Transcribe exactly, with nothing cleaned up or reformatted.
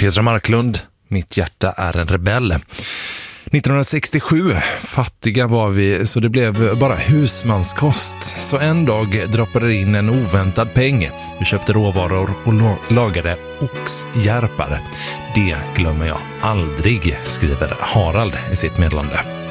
Petra Marklund, Mitt hjärta är en rebell. nittonhundrasextiosju, fattiga var vi så det blev bara husmanskost. Så en dag droppade det in en oväntad peng. Vi köpte råvaror och lo- lagade oxjärpare. Det glömmer jag aldrig, skriver Harald i sitt meddelande.